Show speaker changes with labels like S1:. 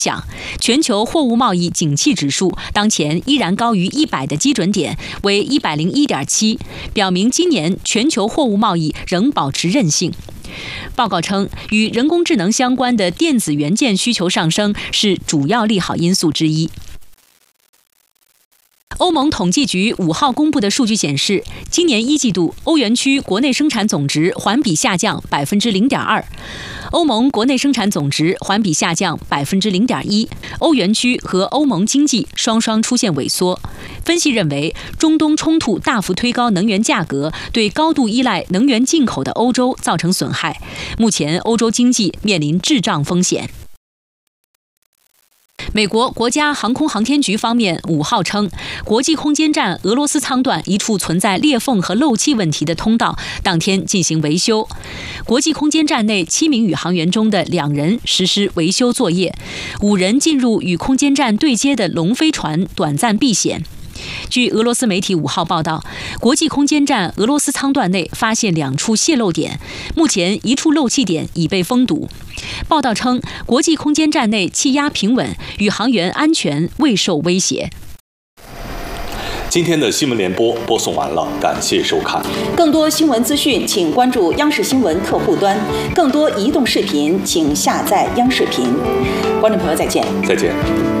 S1: 讲，全球货物贸易景气指数当前依然高于100的基准点，为101.7，表明今年全球货物贸易仍保持韧性。报告称，与人工智能相关的电子元件需求上升是主要利好因素之一。欧盟统计局5号公布的数据显示，今年1季度欧元区国内生产总值环比下降0.2%，欧盟国内生产总值环比下降0.1%，欧元区和欧盟经济双双出现萎缩。分析认为，中东冲突大幅推高能源价格，对高度依赖能源进口的欧洲造成损害。目前，欧洲经济面临滞胀风险。美国国家航空航天局方面5号称，国际空间站俄罗斯舱段一处存在裂缝和漏气问题的通道当天进行维修。国际空间站内7名宇航员中的2人实施维修作业，5人进入与空间站对接的龙飞船短暂避险。据俄罗斯媒体5号报道，国际空间站俄罗斯舱段内发现2处泄漏点，目前1处漏气点已被封堵。报道称，国际空间站内气压平稳，宇航员安全未受威胁。
S2: 今天的新闻联播播送完了，感谢收看。
S3: 更多新闻资讯，请关注央视新闻客户端；更多移动视频，请下载央视频。观众朋友，再见。
S2: 再见。